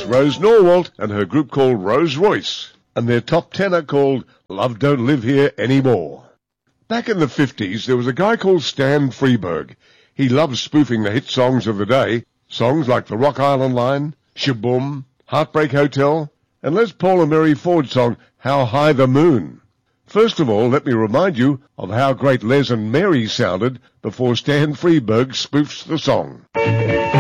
That's Rose Norwalt and her group called Rose Royce, and their top 10 are called Love Don't Live Here Anymore. Back in the 50s, there was a guy called Stan Freberg. He loved spoofing the hit songs of the day, songs like the Rock Island Line, Shaboom, Heartbreak Hotel, and Les Paul and Mary Ford's song, How High the Moon. First of all, let me remind you of how great Les and Mary sounded before Stan Freberg spoofs the song.